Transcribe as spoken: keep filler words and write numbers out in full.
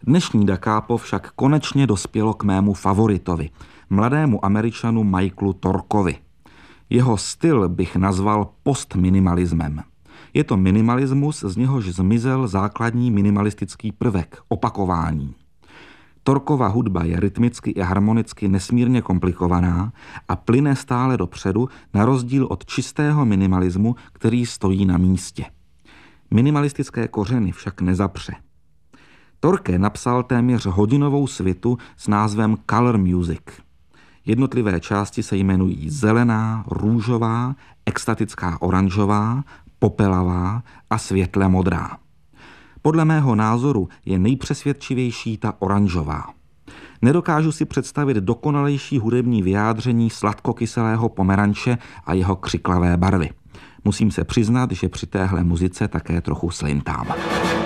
Dnešní Da Capo však konečně dospělo k mému favoritovi, mladému Američanu Michaelu Torkovi. Jeho styl bych nazval postminimalismem. Je to minimalismus, z něhož zmizel základní minimalistický prvek, opakování. Torkova hudba je rytmicky a harmonicky nesmírně komplikovaná a plyne stále dopředu, na rozdíl od čistého minimalismu, který stojí na místě. Minimalistické kořeny však nezapře. Torke napsal téměř hodinovou svitu s názvem Color Music. Jednotlivé části se jmenují zelená, růžová, extatická oranžová, popelavá a světle modrá. Podle mého názoru je nejpřesvědčivější ta oranžová. Nedokážu si představit dokonalejší hudební vyjádření sladkokyselého pomeranče a jeho křiklavé barvy. Musím se přiznat, že při téhle muzice také trochu slintám.